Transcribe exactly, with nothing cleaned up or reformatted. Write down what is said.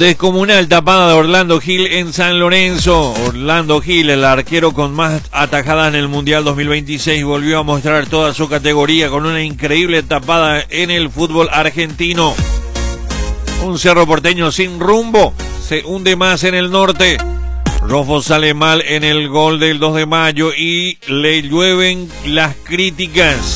Descomunal tapada de Orlando Gil en San Lorenzo. Orlando Gil, el arquero con más atajadas en el Mundial dos mil veintiséis, volvió a mostrar toda su categoría con una increíble tapada en el fútbol argentino. Un Cerro Porteño sin rumbo, se hunde más en el norte. Rofo sale mal en el gol del dos de mayo y le llueven las críticas.